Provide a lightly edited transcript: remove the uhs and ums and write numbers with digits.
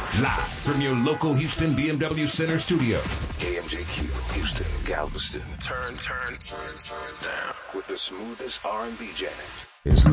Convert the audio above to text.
Live from your local Houston BMW Center studio. KMJQ, Houston, Galveston. Turn down with the smoothest R&B jam.